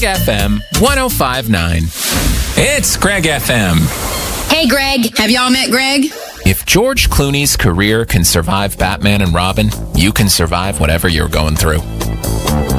FM 105.9. It's Greg FM. Hey, Greg. Have y'all met Greg? If George Clooney's career can survive Batman and Robin, you can survive whatever you're going through.